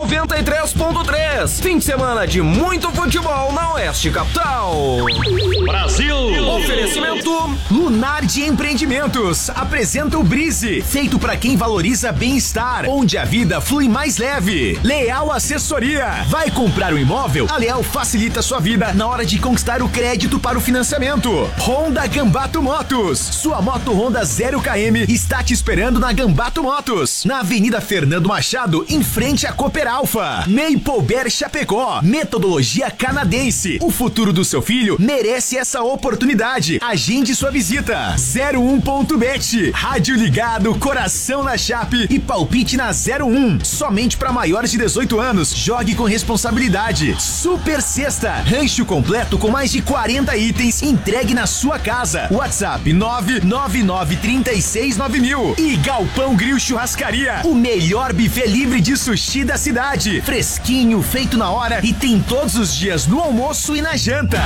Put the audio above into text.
93.3. Fim de semana de muito futebol na Oeste Capital. Brasil! Oferecimento Lunardi Empreendimentos apresenta o Brise, feito para quem valoriza bem-estar, onde a vida flui mais leve. Leal Assessoria. Vai comprar um imóvel? A Leal facilita sua vida na hora de conquistar o crédito para o financiamento. Honda Gambato Motos. Sua moto Honda 0 km está te esperando na Gambato Motos, na Avenida Fernando Machado, em frente à Cooper Alfa. Maple Bear Chapecó. Metodologia canadense. O futuro do seu filho merece essa oportunidade. Agende sua visita. 01.bet. Rádio ligado, coração na chape e palpite na 01. Somente para maiores de 18 anos. Jogue com responsabilidade. Super Sexta. Rancho completo com mais de 40 itens entregue na sua casa. WhatsApp 999369000. E Galpão Grill Churrascaria. O melhor buffet livre de sushi da cidade. Fresquinho, feito na hora e tem todos os dias no almoço e na janta.